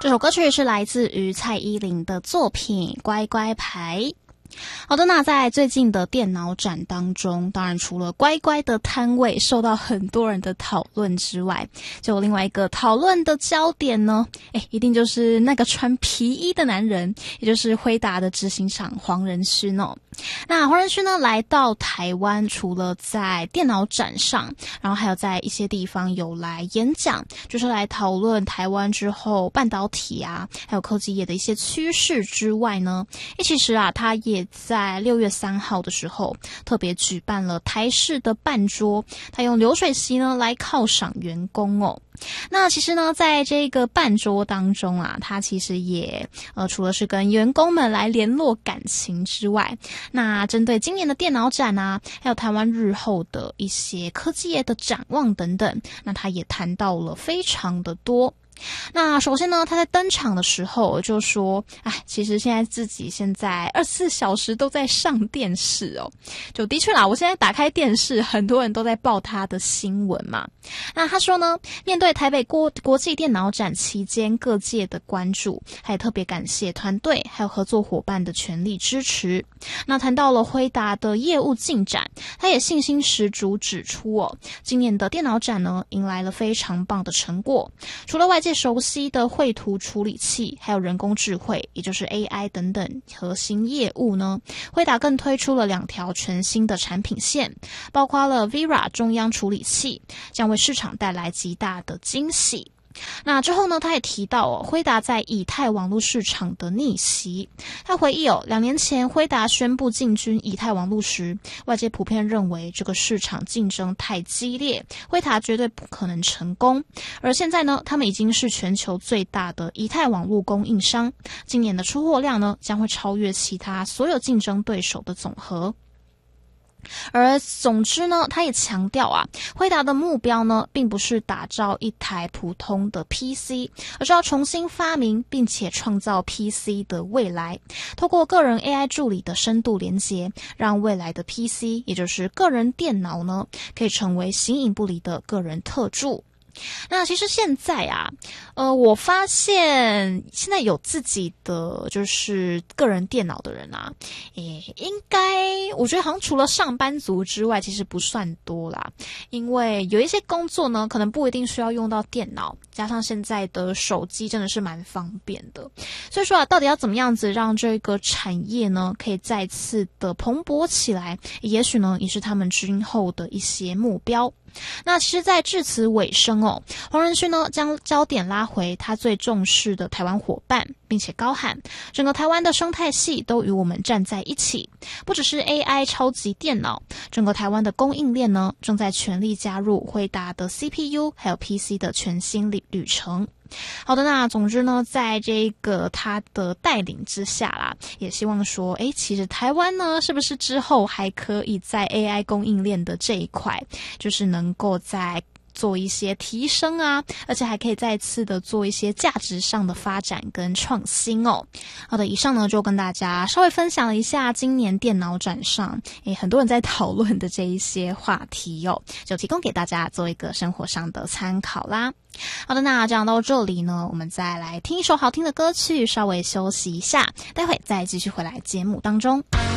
这首歌曲是来自于蔡依林的作品《乖乖牌》。好的，那在最近的电脑展当中，当然除了乖乖的摊位受到很多人的讨论之外，就有另外一个讨论的焦点呢，一定就是那个穿皮衣的男人，也就是辉达的执行长黄仁勋哦。那黄仁勋呢来到台湾，除了在电脑展上，然后还有在一些地方有来演讲，就是来讨论台湾之后半导体啊，还有科技业的一些趋势之外呢，其实啊，他也在6月3号的时候特别举办了台式的办桌，他用流水席呢来犒赏员工哦。那其实呢，在这个办桌当中啊，他其实也除了是跟员工们来联络感情之外，那针对今年的电脑展啊，还有台湾日后的一些科技业的展望等等，那他也谈到了非常的多。那首先呢，他在登场的时候就说，其实现在自己现在24小时都在上电视哦。就的确啦，我现在打开电视，很多人都在报他的新闻嘛。那他说呢，面对台北国际电脑展期间各界的关注，还特别感谢团队还有合作伙伴的全力支持。那谈到了辉达的业务进展，他也信心十足指出今年的电脑展呢，迎来了非常棒的成果。除了外界熟悉的绘图处理器，还有人工智慧，也就是 AI 等等核心业务呢，辉达更推出了2条全新的产品线，包括了 Vera 中央处理器，将为市场带来极大的惊喜。那之后呢，他也提到辉达在以太网络市场的逆袭。他回忆2年前辉达宣布进军以太网络时，外界普遍认为这个市场竞争太激烈，辉达绝对不可能成功。而现在呢，他们已经是全球最大的以太网络供应商，今年的出货量呢，将会超越其他所有竞争对手的总和。而总之呢，他也强调辉达的目标呢，并不是打造一台普通的 PC， 而是要重新发明并且创造 PC 的未来，透过个人 AI 助理的深度连结，让未来的 PC， 也就是个人电脑呢，可以成为形影不离的个人特助。那其实现在我发现现在有自己的就是个人电脑的人应该我觉得好像除了上班族之外，其实不算多啦。因为有一些工作呢，可能不一定需要用到电脑，加上现在的手机真的是蛮方便的。所以说到底要怎么样子让这个产业呢，可以再次的蓬勃起来，也许呢，也是他们今后的一些目标。那其实在致辞尾声黄仁勋呢将焦点拉回他最重视的台湾伙伴，并且高喊整个台湾的生态系都与我们站在一起，不只是 AI 超级电脑，整个台湾的供应链呢正在全力加入辉达的 CPU 还有 PC 的全新旅程。好的，那总之呢，在这个他的带领之下啦，也希望说其实台湾呢是不是之后还可以在 AI 供应链的这一块，就是能够在做一些提升而且还可以再次的做一些价值上的发展跟创新哦。好的，以上呢就跟大家稍微分享了一下今年电脑展上很多人在讨论的这一些话题就提供给大家做一个生活上的参考啦。好的，那讲到这里呢，我们再来听一首好听的歌曲，稍微休息一下，待会再继续回来节目当中。